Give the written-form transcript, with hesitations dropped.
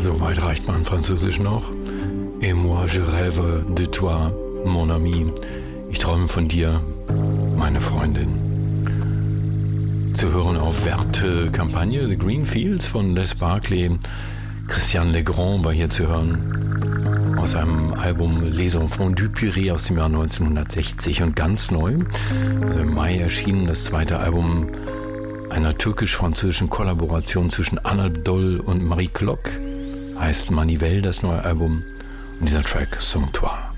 Soweit reicht mein Französisch noch. Et moi je rêve de toi, mon ami. Ich träume von dir, meine Freundin. Zu hören auf Werte Kampagne, The Green Fields von Les Barclay. Christian Legrand war hier zu hören. Aus einem Album Les Enfants du Pirée aus dem Jahr 1960 und ganz neu. Also im Mai erschienen das zweite Album einer türkisch-französischen Kollaboration zwischen Anadol und Marie Klock. Heißt Manivelle, das neue Album. Und dieser Track Somptoir.